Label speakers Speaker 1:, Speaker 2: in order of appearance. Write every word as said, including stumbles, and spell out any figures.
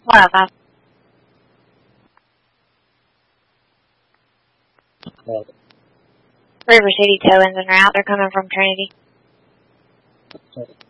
Speaker 1: one oh five.
Speaker 2: What?
Speaker 1: River City tow-ins en route. They're coming from Trinity.
Speaker 2: Okay.